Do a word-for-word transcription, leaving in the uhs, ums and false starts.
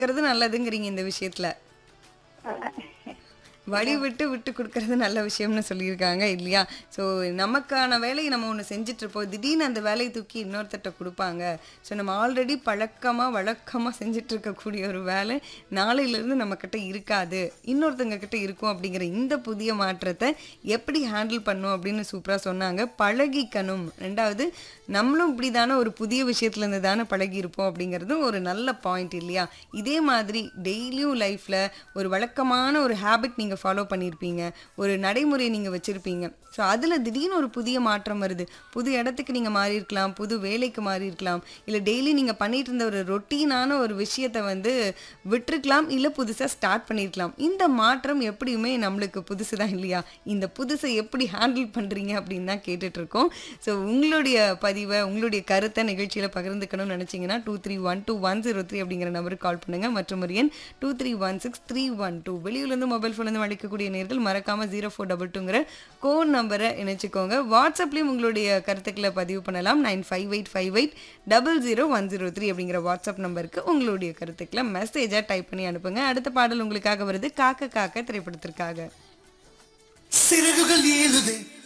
இருக்கிறது நல்லதுங்கிறீங்க இந்த விஷயத்துல. வழி விட்டு விட்டு குடுக்கறது நல்ல விஷயம்னு சொல்லியிருக்காங்க இல்லையா? ஸோ நமக்கான வேலைய நம்ம ஒண்ணு செஞ்சுட்டு இருப்போம். திடீர்னு அந்த வேலைய தூக்கி இன்னொருத்தர்ட்ட குடுப்பாங்க. ஸோ நம்ம ஆல்ரெடி பழக்கமா, வழக்கமா செஞ்சுட்டு இருக்கக்கூடிய ஒரு வேலை நாளையிலிருந்து நம்மகிட்ட இருக்காது. இன்னொருத்தங்க கிட்ட இருக்கும் அப்படிங்கிற இந்த புதிய மாற்றத்த எப்படி ஹேண்டில் பண்ணணும் அப்படின்னு சூப்பரா சொன்னாங்க. பழகிக்கணும். ரெண்டாவது நம்மளும் இப்படிதான ஒரு புதிய விஷயத்துல இருந்து தானே பழகியிருப்போம் அப்படிங்கிறதும் ஒரு நல்ல பாயிண்ட் இல்லையா? இதே மாதிரி டெய்லியும் லைஃப்ல ஒரு வழக்கமான ஒரு ஹேபிட் நீங்க ஃபாலோ பண்ணியிருப்பீங்க. ஒரு நடைமுறை நீங்க வச்சிருப்பீங்க. ஸோ அதில திடீர்னு ஒரு புதிய மாற்றம் வருது. புது இடத்துக்கு நீங்க மாறியிருக்கலாம். புது வேலைக்கு மாறியிருக்கலாம். இல்ல டெய்லி நீங்க பண்ணிட்டு இருந்த ஒரு ரொட்டீனான ஒரு விஷயத்த வந்து விட்டுருக்கலாம். இல்ல புதுசா ஸ்டார்ட் பண்ணியிருக்கலாம். இந்த மாற்றம் எப்படியுமே நம்மளுக்கு புதுசு தான் இல்லையா? இந்த புதுச எப்படி ஹேண்டில் பண்றீங்க அப்படின்னு தான் கேட்டுட்டு இருக்கோம். ஸோ உங்களுடைய பதிவ, உங்களுடைய கருத்த நிகழ்ச்சியில பகிர்ந்துக்கணும்னு நினைச்சீங்கன்னா two three one two one zero three அப்படிங்கிற நம்பருக்கு கால் பண்ணுங்க. மற்றும் ஒரு எண் two three one six three one two. வெளியூர்லேருந்து மொபைல் ஃபோன்லேருந்து அழைக்கக்கூடிய நேயர்கள் மறக்காம ஜீரோ ஃபோர் டபுள் டூங்கிற கோட் நம்பரை இணைச்சுக்கோங்க. வாட்ஸ்அப்லேயும் உங்களுடைய கருத்துக்களை பதிவு பண்ணலாம். Nine five eight five eight double zero one zero three அப்படிங்கிற வாட்ஸ்அப் நம்பருக்கு உங்களுடைய கருத்துக்களை மெசேஜாக டைப் பண்ணி அனுப்புங்க. அடுத்த பாடல் உங்களுக்காக வருது காக்க காக்க திரைப்படத்திற்காக. சிறகுகள் ஏழுதே